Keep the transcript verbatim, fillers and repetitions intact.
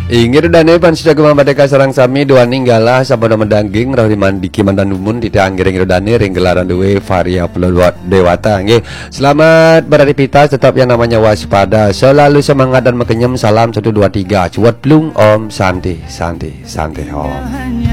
Ingin dane pan sida kemang badeka sarang sami dua ninggala sabana mendangging rawi mandiki mandan umun tidak anggiring dane ring gelaran duwe varia dewata nggih. Selamat beraktivitas, tetap yang namanya waspada, selalu semangat dan mekenyem. Salam satu dua tiga cuat plung om santi santi santi om.